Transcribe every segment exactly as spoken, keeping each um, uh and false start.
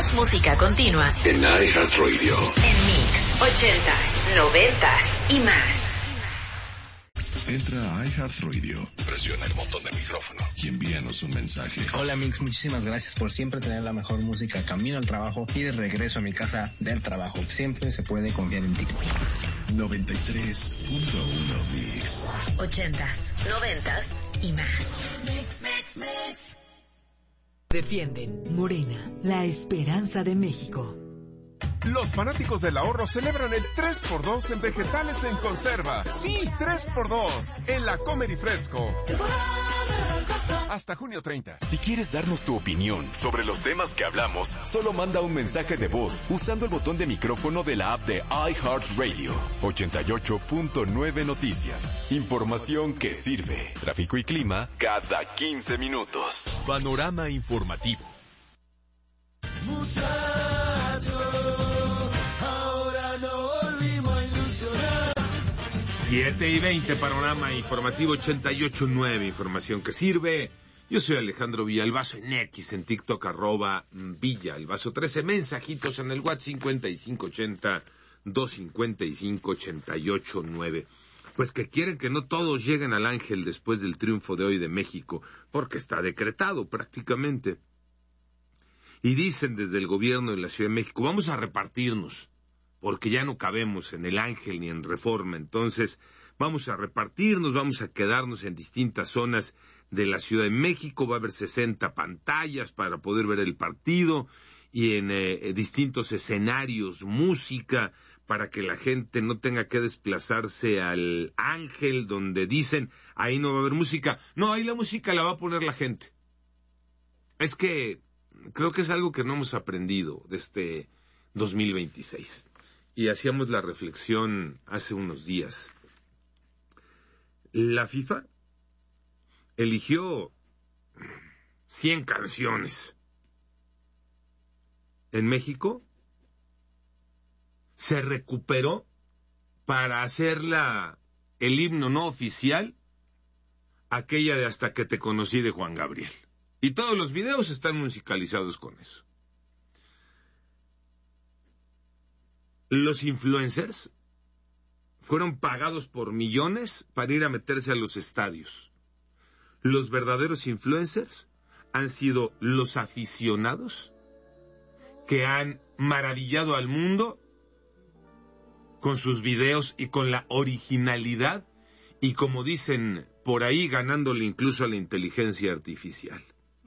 Más música continua en iHeartRadio. En Mix, ochentas, noventas y más. Entra a iHeartRadio, presiona el botón de micrófono y envíanos un mensaje. Hola Mix, muchísimas gracias por siempre tener la mejor música camino al trabajo y de regreso a mi casa del trabajo. Siempre se puede confiar en ti. noventa y tres punto uno Mix. Ochentas, noventas y más. Mix, mix, mix. Defienden Morena, la esperanza de México. Los fanáticos del ahorro celebran el tres por dos en vegetales en conserva. Sí, tres por dos en la Comer y Fresco. Hasta junio treinta. Si quieres darnos tu opinión sobre los temas que hablamos, solo manda un mensaje de voz usando el botón de micrófono de la app de iHeartRadio. ochenta y ocho punto nueve Noticias. Información que sirve. Tráfico y clima cada quince minutos. Panorama informativo. Muchachos, ahora no volvimos a ilusionar. siete y veinte, panorama informativo ochenta y ocho punto nueve, información que sirve. Yo soy Alejandro Villalbazo en X, en TikTok, arroba Villalbazo trece, mensajitos en el WhatsApp cincuenta y cinco ochenta, doscientos cincuenta y cinco, ochenta y ocho nueve. Pues que quieren que no todos lleguen al Ángel después del triunfo de hoy de México, porque está decretado prácticamente. Y dicen desde el gobierno de la Ciudad de México, vamos a repartirnos, porque ya no cabemos en el Ángel ni en Reforma, entonces vamos a repartirnos, vamos a quedarnos en distintas zonas de la Ciudad de México, va a haber sesenta pantallas para poder ver el partido, y en eh, distintos escenarios, música, para que la gente no tenga que desplazarse al Ángel, donde dicen, ahí no va a haber música. No, ahí la música la va a poner la gente. Es que creo que es algo que no hemos aprendido de este dos mil veintiséis. Y hacíamos la reflexión hace unos días. La FIFA eligió cien canciones. En México se recuperó para hacerla el himno no oficial, aquella de Hasta que te conocí de Juan Gabriel. Y todos los videos están musicalizados con eso. Los influencers fueron pagados por millones para ir a meterse a los estadios. Los verdaderos influencers han sido los aficionados que han maravillado al mundo con sus videos y con la originalidad y, como dicen por ahí, ganándole incluso a la inteligencia artificial.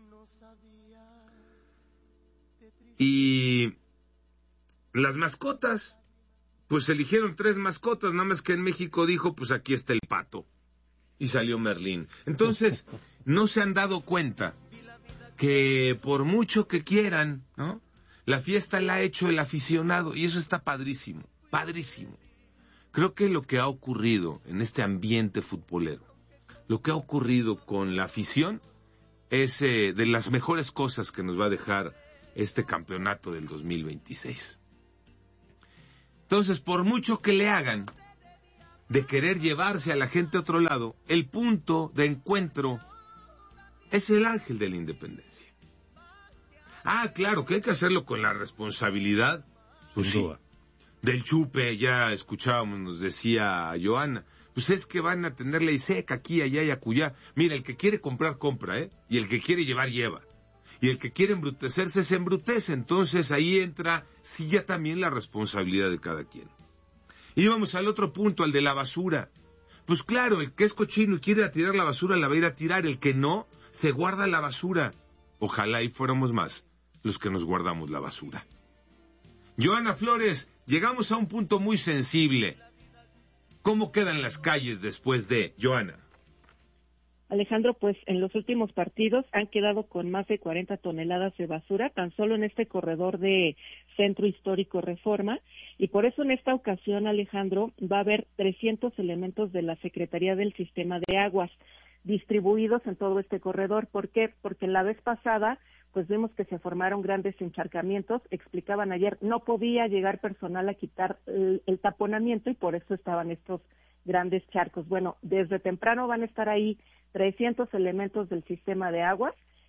Y las mascotas, pues eligieron tres mascotas, nada más que en México dijo, pues aquí está el pato, y salió Merlín. Entonces, no se han dado cuenta que por mucho que quieran, ¿no?, la fiesta la ha hecho el aficionado, y eso está padrísimo, padrísimo. Creo que lo que ha ocurrido en este ambiente futbolero, lo que ha ocurrido con la afición, es eh, de las mejores cosas que nos va a dejar este campeonato del dos mil veintiséis. Entonces, por mucho que le hagan de querer llevarse a la gente a otro lado, el punto de encuentro es el Ángel de la Independencia. Ah, claro, que hay que hacerlo con la responsabilidad, pues sí, del chupe. Ya escuchábamos, nos decía Joana, pues es que van a tener ley seca aquí, allá y acullá. Mira, el que quiere comprar, compra, ¿eh? Y el que quiere llevar, lleva. Y el que quiere embrutecerse, se embrutece. Entonces ahí entra, sí, ya también la responsabilidad de cada quien. Y vamos al otro punto, al de la basura. Pues claro, el que es cochino y quiere ir a tirar la basura, la va a ir a tirar. El que no, se guarda la basura. Ojalá y fuéramos más los que nos guardamos la basura. Joana Flores, llegamos a un punto muy sensible. ¿Cómo quedan las calles después de Joana? Alejandro, pues en los últimos partidos han quedado con más de cuarenta toneladas de basura, tan solo en este corredor de Centro Histórico Reforma, y por eso en esta ocasión, Alejandro, va a haber trescientos elementos de la Secretaría del Sistema de Aguas distribuidos en todo este corredor. ¿Por qué? Porque la vez pasada, pues vimos que se formaron grandes encharcamientos. Explicaban ayer, no podía llegar personal a quitar el, el taponamiento y por eso estaban estos grandes charcos. Bueno, desde temprano van a estar ahí trescientos elementos del sistema de aguas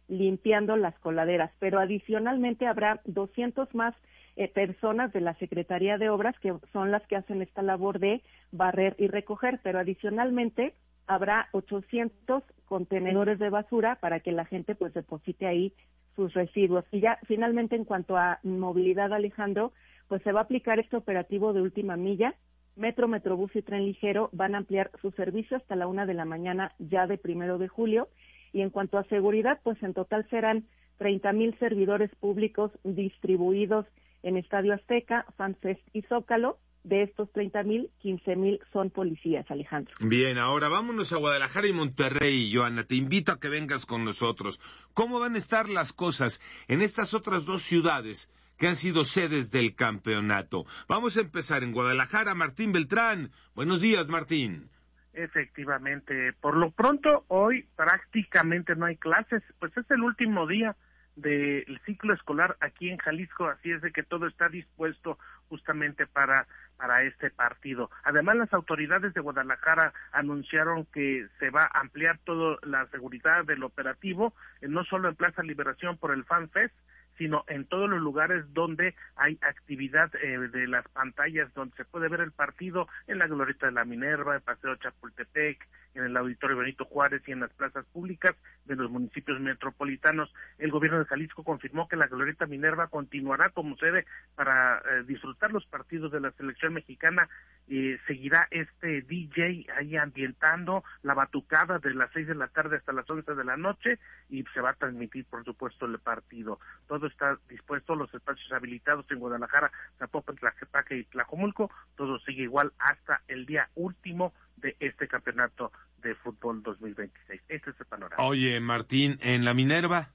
limpiando las coladeras, pero adicionalmente habrá doscientos más eh, personas de la Secretaría de Obras que son las que hacen esta labor de barrer y recoger, pero adicionalmente habrá ochocientos contenedores de basura para que la gente pues deposite ahí sus residuos. Y ya finalmente en cuanto a movilidad, Alejandro, pues se va a aplicar este operativo de última milla. Metro, Metrobús y Tren Ligero van a ampliar su servicio hasta la una de la mañana ya de primero de julio. Y en cuanto a seguridad, pues en total serán treinta mil servidores públicos distribuidos en Estadio Azteca, FanFest y Zócalo. De estos treinta mil, quince mil son policías, Alejandro. Bien, ahora vámonos a Guadalajara y Monterrey, Joana. Te invito a que vengas con nosotros. ¿Cómo van a estar las cosas en estas otras dos ciudades que han sido sedes del campeonato? Vamos a empezar en Guadalajara. Martín Beltrán. Buenos días, Martín. Efectivamente, por lo pronto hoy prácticamente no hay clases, pues es el último día del ciclo escolar aquí en Jalisco, así es de que todo está dispuesto justamente para para este partido. Además, las autoridades de Guadalajara anunciaron que se va a ampliar toda la seguridad del operativo, eh, no solo en Plaza Liberación por el FanFest, sino en todos los lugares donde hay actividad eh, de las pantallas, donde se puede ver el partido, en la Glorieta de la Minerva, en Paseo Chapultepec, en el Auditorio Benito Juárez y en las plazas públicas de los municipios metropolitanos. El gobierno de Jalisco confirmó que la Glorieta Minerva continuará como sede para eh, disfrutar los partidos de la selección mexicana. Eh, seguirá este D J ahí ambientando la batucada de las seis de la tarde hasta las once de la noche y se va a transmitir, por supuesto, el partido. Todo está dispuesto, los espacios habilitados en Guadalajara, Zapopan, Tlaquepaque y Tlajomulco, todo sigue igual hasta el día último de este campeonato de fútbol dos mil veintiséis. Este es el panorama. Oye, Martín, ¿en la Minerva?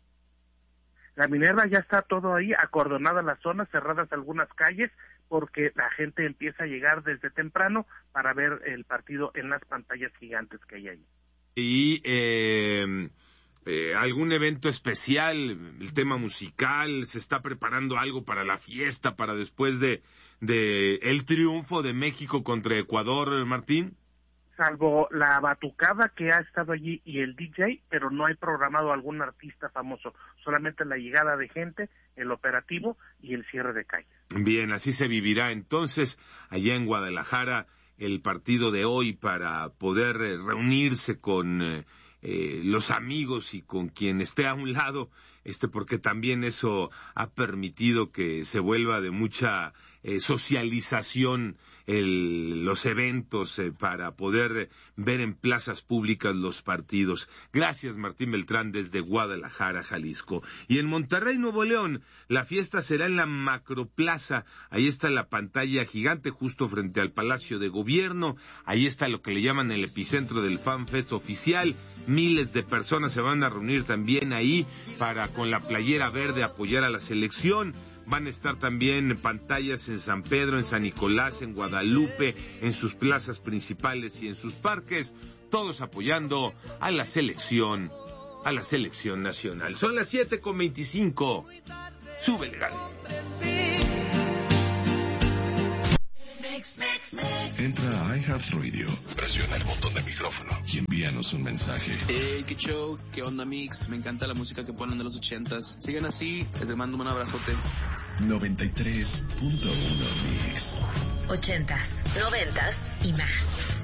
La Minerva ya está todo ahí, acordonada la zona, cerradas algunas calles, porque la gente empieza a llegar desde temprano para ver el partido en las pantallas gigantes que hay ahí. Y eh, eh, algún evento especial, el tema musical, ¿se está preparando algo para la fiesta, para después de, de el triunfo de México contra Ecuador, Martín? Salvo la batucada que ha estado allí y el D J, pero no hay programado algún artista famoso, solamente la llegada de gente, el operativo y el cierre de calles. Bien, así se vivirá entonces allá en Guadalajara el partido de hoy para poder eh, reunirse con eh, eh, los amigos y con quien esté a un lado, este porque también eso ha permitido que se vuelva de mucha eh, socialización el, los eventos eh, para poder ver en plazas públicas los partidos. Gracias, Martín Beltrán, desde Guadalajara, Jalisco. Y en Monterrey, Nuevo León, la fiesta será en la Macroplaza. Ahí está la pantalla gigante justo frente al Palacio de Gobierno. Ahí está lo que le llaman el epicentro del FanFest oficial. Miles de personas se van a reunir también ahí para, con la playera verde, apoyar a la selección. Van a estar también pantallas en San Pedro, en San Nicolás, en Guadalupe, en sus plazas principales y en sus parques, todos apoyando a la selección, a la selección nacional. Son las siete con veinticinco. Súbele, Gal. Entra a iHeartRadio, presiona el botón de micrófono y envíanos un mensaje. Hey, qué show, qué onda, Mix. Me encanta la música que ponen de los ochentas. Sigan así, les mando un abrazote. noventa y tres punto uno Mix. Ochentas, noventas y más.